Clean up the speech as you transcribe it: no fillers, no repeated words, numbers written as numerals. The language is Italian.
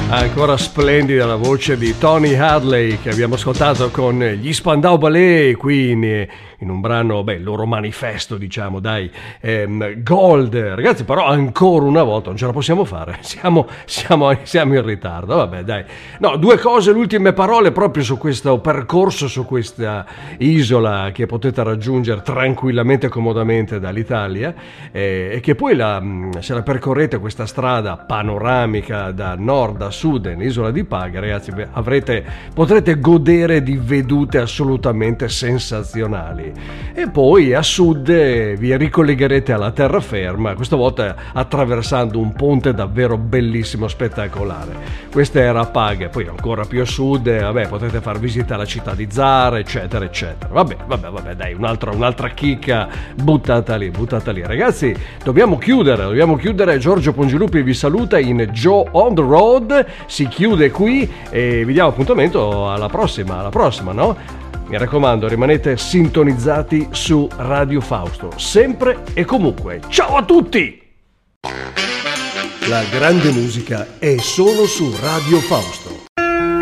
Ancora splendida la voce di Tony Hadley che abbiamo ascoltato con gli Spandau Ballet qui in un brano, il loro manifesto, diciamo, dai, Gold. Ragazzi, però ancora una volta non ce la possiamo fare, siamo in ritardo, vabbè, dai. No, due cose, le ultime parole proprio su questo percorso, su questa isola che potete raggiungere tranquillamente e comodamente dall'Italia, e che poi se la percorrete questa strada panoramica da nord a sud nell'isola di Paga, ragazzi, potrete godere di vedute assolutamente sensazionali. E poi a sud vi ricollegherete alla terraferma, questa volta attraversando un ponte davvero bellissimo, spettacolare. Questa era Paga, poi ancora più a sud, potete far visita alla città di Zara, eccetera, eccetera. Vabbè, dai, un'altra chicca buttata lì. Ragazzi, dobbiamo chiudere. Giorgio Pongilupi vi saluta in Joe on the Road, si chiude qui e vi diamo appuntamento alla prossima, no? Mi raccomando, rimanete sintonizzati su Radio Fausto, sempre e comunque. Ciao a tutti! La grande musica è solo su Radio Fausto.